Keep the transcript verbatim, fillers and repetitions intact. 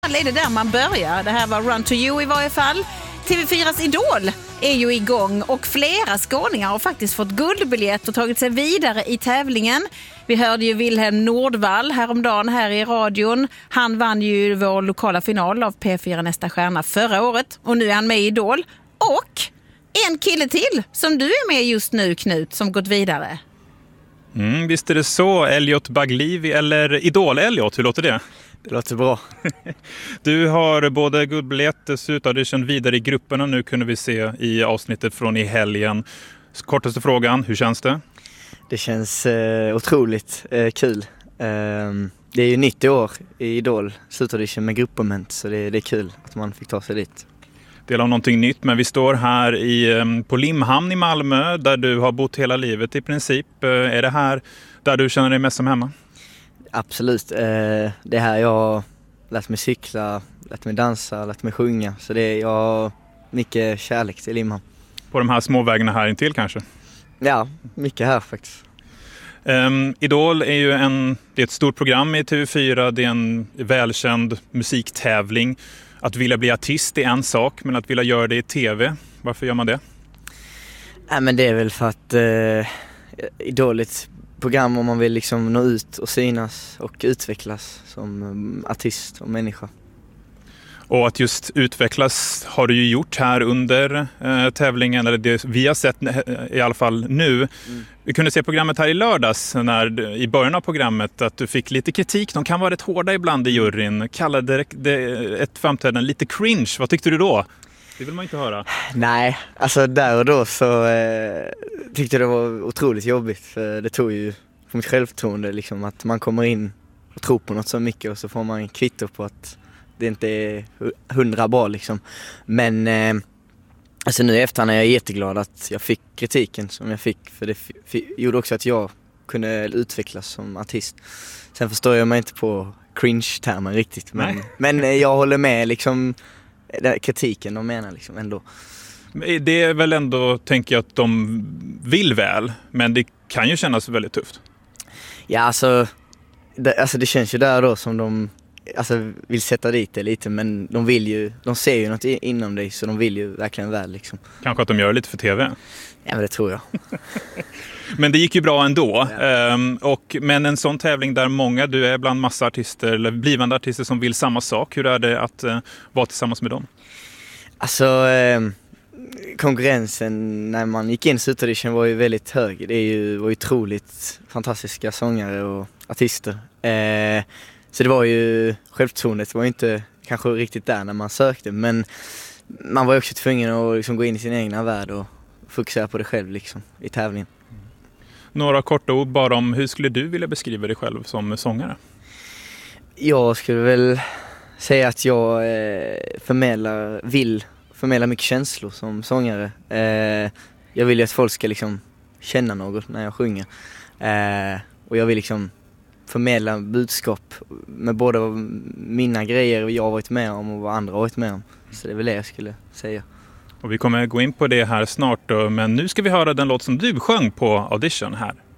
Det är det där man börjar. Det här var Run to You i varje fall. T V fyras Idol är ju igång och flera skåningar har faktiskt fått guldbiljett och tagit sig vidare i tävlingen. Vi hörde ju Wilhelm Nordvall häromdagen här i radion. Han vann ju vår lokala final av P fyra Nästa stjärna förra året och nu är han med i Idol. Och en kille till som du är med just nu, Knut, som gått vidare. Mm, visst är det så. Elliot Baglivi eller Idol-Elliot, hur låter det? Det låter bra. Du har både guldbiljett, dessutom du känt vidare i grupperna. Nu kunde vi se i avsnittet från i helgen. Kortaste frågan, hur känns det? Det känns eh, otroligt eh, kul. Eh, det är ju nittio år i Idol, slutaudition med gruppmoment, så det, det är kul att man fick ta sig dit. Del av någonting nytt, men vi står här i, på Limhamn i Malmö där du har bott hela livet i princip. Är det här där du känner dig mest som hemma? Absolut. Eh, det här jag har lärt mig cykla, lärt mig dansa, lärt mig sjunga. Så det är, jag har mycket kärlek till Limhamn. På de här små vägarna här intill kanske? Ja, mycket här faktiskt. Um, Idol är ju en, det är ett stort program i T V fyra, det är en välkänd musiktävling. Att vilja bli artist är en sak, men att vilja göra det i tv, varför gör man det? Ja, men det är väl för att eh, Idol är ett program om man vill liksom nå ut och synas och utvecklas som um, artist och människa. Och att just utvecklas har du ju gjort här under eh, tävlingen, eller det vi har sett i alla fall nu. Mm. Vi kunde se programmet här i lördags, när, i början av programmet, att du fick lite kritik. De kan vara rätt hårda ibland i juryn. Kallade det ett framträdande lite cringe. Vad tyckte du då? Det vill man inte höra. Nej, alltså där och då så eh, tyckte jag det var otroligt jobbigt. För det tog ju på mitt självförtroende liksom, att man kommer in och tror på något så mycket och så får man kvitto på att det inte är hundra bra liksom. Men eh, alltså nu i efterhand är jag jätteglad att jag fick kritiken som jag fick. För det f- f- gjorde också att jag kunde utvecklas som artist. Sen förstår jag mig inte på cringe-termen riktigt. Men, men jag håller med liksom kritiken de menar liksom ändå. Det är väl ändå, tänker jag, att de vill väl. Men det kan ju kännas väldigt tufft. Ja, alltså det, alltså det känns ju där då som de alltså, vill sätta dit det lite. Men de vill ju, de ser ju något inom dig, så de vill ju verkligen väl liksom. Kanske att de gör det lite för tv. Ja, men det tror jag. Men det gick ju bra ändå. Ja. Um, och, men en sån tävling där många, du är bland massa artister eller blivande artister som vill samma sak. Hur är det att uh, vara tillsammans med dem? Alltså eh, konkurrensen när man gick in i slutaudition var ju väldigt hög. Det är ju, var ju otroligt fantastiska sångare och artister. Eh, så det var ju, självförtroendet var ju inte kanske riktigt där när man sökte. Men man var ju också tvungen att liksom gå in i sin egna värld och fokusera på det själv liksom, i tävlingen. Några korta ord bara om hur skulle du vilja beskriva dig själv som sångare? Jag skulle väl säga att jag eh, förmedlar, vill förmedla mycket känslor som sångare. Eh, jag vill ju att folk ska liksom känna något när jag sjunger. Eh, och jag vill liksom förmedla budskap med både mina grejer jag har varit med om och vad andra har varit med om. Så det är väl det jag skulle säga. Och vi kommer gå in på det här snart då, men nu ska vi höra den låt som du sjöng på audition här.